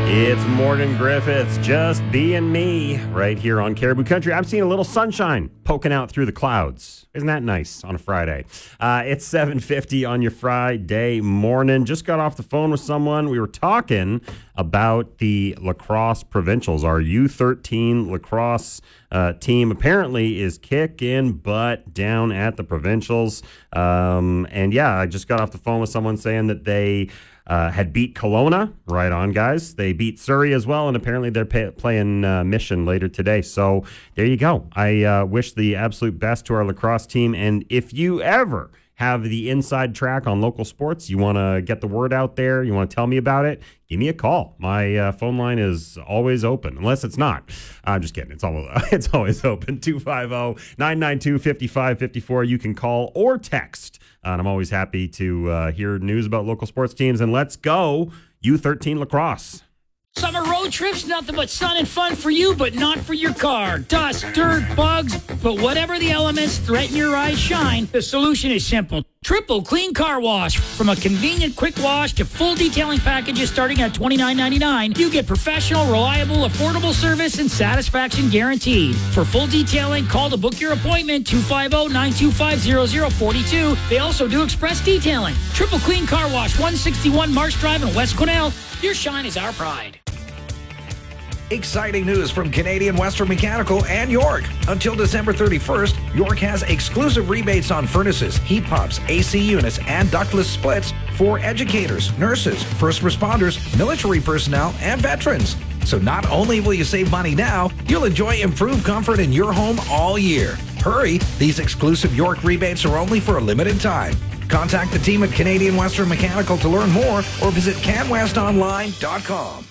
It's Morgan Griffiths, just being me, right here on Caribou Country. I'm seeing a little sunshine poking out through the clouds. Isn't that nice on a Friday? It's 7:50 on your Friday morning. Just got off the phone with someone. We were talking about the lacrosse provincials. Our U13 lacrosse team apparently is kicking butt down at the provincials. I just got off the phone with someone saying that they had beat Kelowna. Right on, guys. They beat Surrey as well, and apparently they're playing Mission later today. So there you go. I wish the absolute best to our lacrosse team. And if you ever have the inside track on local sports, you want to get the word out there, you want to tell me about it, give me a call. My phone line is always open, unless it's not. I'm just kidding. It's always open. 250-992-5554. You can call or text. And I'm always happy to hear news about local sports teams. And let's go U13 lacrosse. Summer road trips, nothing but sun and fun for you, but not for your car. Dust, dirt, bugs, but whatever the elements threaten your eyes shine, the solution is simple. Triple Clean Car Wash. From a convenient quick wash to full detailing packages starting at $29.99, you get professional, reliable, affordable service and satisfaction guaranteed. For full detailing, call to book your appointment, 250-925-0042. They also do express detailing. Triple Clean Car Wash, 161 Marsh Drive in West Quesnel. Your shine is our pride. Exciting news from Canadian Western Mechanical and York. Until December 31st, York has exclusive rebates on furnaces, heat pumps, AC units, and ductless splits for educators, nurses, first responders, military personnel, and veterans. So not only will you save money now, you'll enjoy improved comfort in your home all year. Hurry, these exclusive York rebates are only for a limited time. Contact the team at Canadian Western Mechanical to learn more or visit canwestonline.com.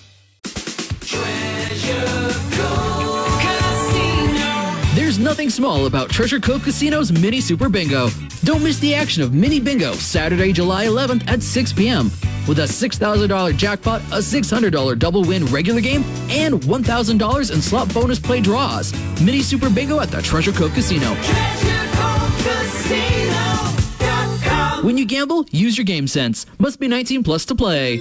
There's nothing small about Treasure Cove Casino's Mini Super Bingo. Don't miss the action of Mini Bingo Saturday, July 11th at 6 p.m. with a $6,000 jackpot, a $600 double win regular game, and $1,000 in slot bonus play draws. Mini Super Bingo at the Treasure Cove Casino. TreasureCoveCasino.com. When you gamble, use your game sense. Must be 18 plus to play.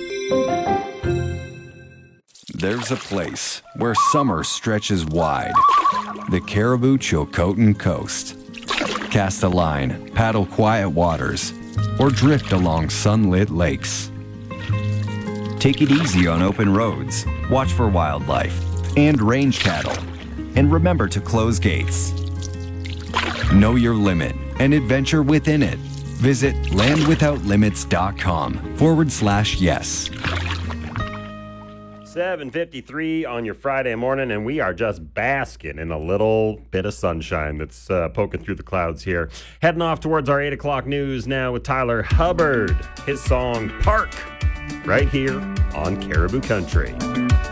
There's a place where summer stretches wide. The Caribou Chilcotin Coast. Cast a line, paddle quiet waters, or drift along sunlit lakes. Take it easy on open roads, watch for wildlife and range cattle, and remember to close gates. Know your limit and adventure within it. Visit landwithoutlimits.com/yes. 7:53 on your Friday morning, and we are just basking in a little bit of sunshine that's poking through the clouds here. Heading off towards our 8 o'clock news now with Tyler Hubbard. His song, Park, right here on Caribou Country.